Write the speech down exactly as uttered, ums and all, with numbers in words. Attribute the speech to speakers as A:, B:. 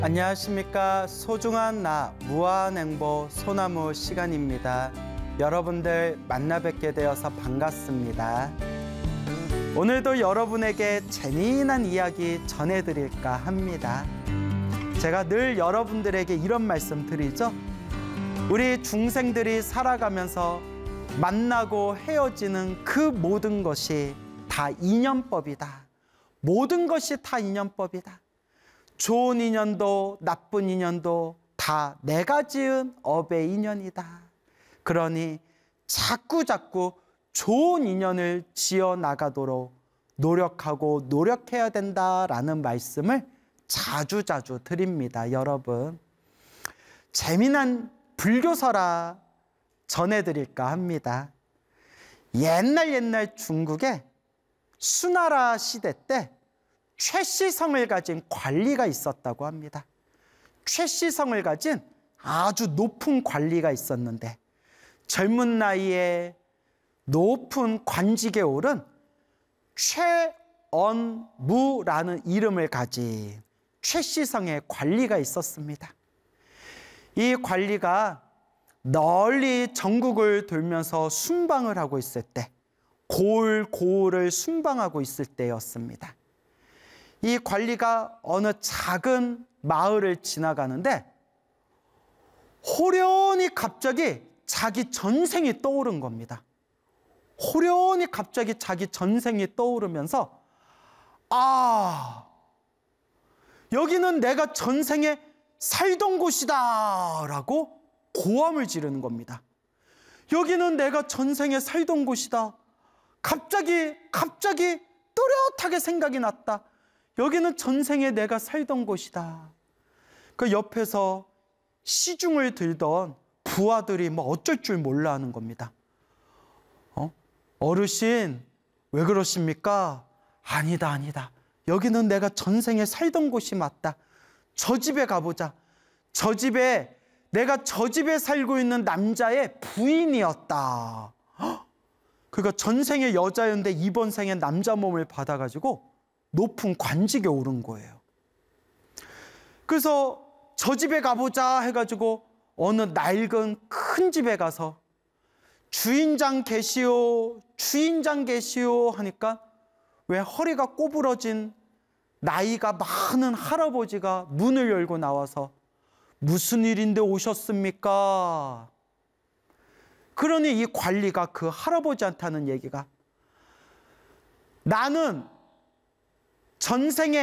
A: 안녕하십니까. 소중한 나 무한행보 소나무 시간입니다. 여러분들 만나 뵙게 되어서 반갑습니다. 오늘도 여러분에게 재미난 이야기 전해드릴까 합니다. 제가 늘 여러분들에게 이런 말씀 드리죠. 우리 중생들이 살아가면서 만나고 헤어지는 그 모든 것이 다 인연법이다. 모든 것이 다 인연법이다. 좋은 인연도 나쁜 인연도 다 내가 지은 업의 인연이다. 그러니 자꾸 자꾸 좋은 인연을 지어 나가도록 노력하고 노력해야 된다라는 말씀을 자주 자주 드립니다, 여러분. 재미난 불교설화 전해드릴까 합니다. 옛날 옛날 중국에 수나라 시대 때 최씨성을 가진 관리가 있었다고 합니다. 최씨성을 가진 아주 높은 관리가 있었는데 젊은 나이에 높은 관직에 오른 최언무라는 이름을 가진 최씨성의 관리가 있었습니다. 이 관리가 널리 전국을 돌면서 순방을 하고 있을 때, 고을 고을을 순방하고 있을 때였습니다. 이 관리가 어느 작은 마을을 지나가는데 호련히 갑자기 자기 전생이 떠오른 겁니다. 호련히 갑자기 자기 전생이 떠오르면서 아, 여기는 내가 전생에 살던 곳이다 라고 고함을 지르는 겁니다. 여기는 내가 전생에 살던 곳이다. 갑자기 갑자기 또렷하게 생각이 났다. 여기는 전생에 내가 살던 곳이다. 그 옆에서 시중을 들던 부하들이 뭐 어쩔 줄 몰라 하는 겁니다. 어? 어르신, 왜 그러십니까? 아니다, 아니다. 여기는 내가 전생에 살던 곳이 맞다. 저 집에 가보자. 저 집에, 내가 저 집에 살고 있는 남자의 부인이었다. 그러니까 전생에 여자였는데 이번 생에 남자 몸을 받아가지고 높은 관직에 오른 거예요. 그래서 저 집에 가보자 해가지고 어느 낡은 큰 집에 가서 주인장 계시오, 주인장 계시오 하니까 왜 허리가 꼬부러진 나이가 많은 할아버지가 문을 열고 나와서 무슨 일인데 오셨습니까? 그러니 이 관리가 그 할아버지한테 하는 얘기가 나는 전생에